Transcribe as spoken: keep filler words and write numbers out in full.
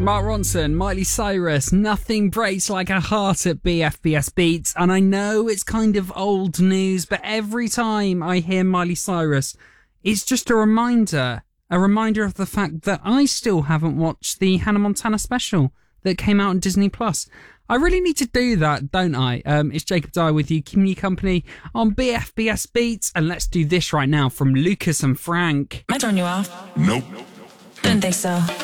Mark Ronson, Miley Cyrus, nothing breaks like a heart at B F B S Beats. And I know it's kind of old news, but every time I hear Miley Cyrus, it's just a reminder, a reminder of the fact that I still haven't watched the Hannah Montana special that came out on Disney Plus. I really need to do that, don't I? Um, it's Jacob Dyer with you, keeping you company on B F B S Beats. And let's do this right now from Lucas and Frank. Am I turning you off? Nope. Didn't think so.